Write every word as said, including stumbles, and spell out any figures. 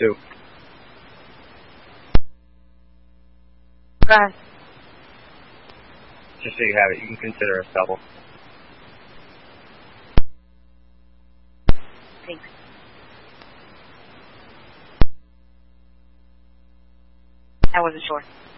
two. Right. Just so you have it, you can consider a double. Thanks. I wasn't sure.